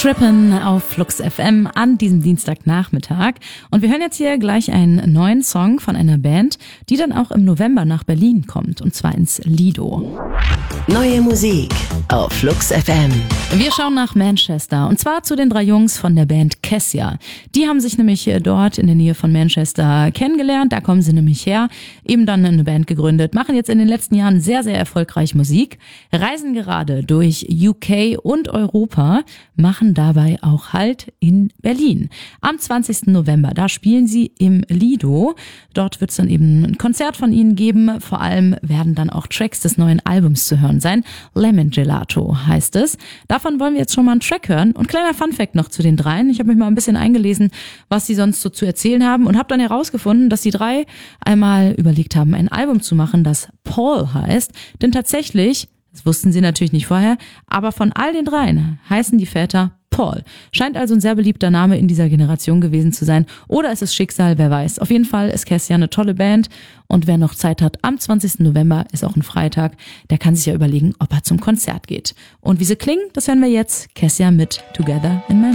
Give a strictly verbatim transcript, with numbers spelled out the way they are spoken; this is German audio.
Trippin' auf Flux F M an diesem Dienstagnachmittag. Und wir hören jetzt hier gleich einen neuen Song von einer Band, die dann auch im November nach Berlin kommt, und zwar ins Lido. Neue Musik auf Flux F M. Wir schauen nach Manchester, und zwar zu den drei Jungs von der Band Kessia. Die haben sich nämlich dort in der Nähe von Manchester kennengelernt, da kommen sie nämlich her, eben dann eine Band gegründet, machen jetzt in den letzten Jahren sehr, sehr erfolgreich Musik, reisen gerade durch U K und Europa, machen dabei auch Halt in Berlin. Am zwanzigsten November, da spielen sie im Lido. Dort wird es dann eben ein Konzert von ihnen geben. Vor allem werden dann auch Tracks des neuen Albums zu hören sein. Lemon Gelato heißt es. Davon wollen wir jetzt schon mal einen Track hören. Und kleiner Funfact noch zu den dreien. Ich habe mich mal ein bisschen eingelesen, was sie sonst so zu erzählen haben, und habe dann herausgefunden, dass die drei einmal überlegt haben, ein Album zu machen, das Paul heißt. Denn tatsächlich, das wussten sie natürlich nicht vorher, aber von all den dreien heißen die Väter Paul. Scheint also ein sehr beliebter Name in dieser Generation gewesen zu sein. Oder es ist Schicksal, wer weiß. Auf jeden Fall ist Kessia eine tolle Band. Und wer noch Zeit hat, am zwanzigsten November ist auch ein Freitag, der kann sich ja überlegen, ob er zum Konzert geht. Und wie sie klingen, das hören wir jetzt. Kessia mit Together in My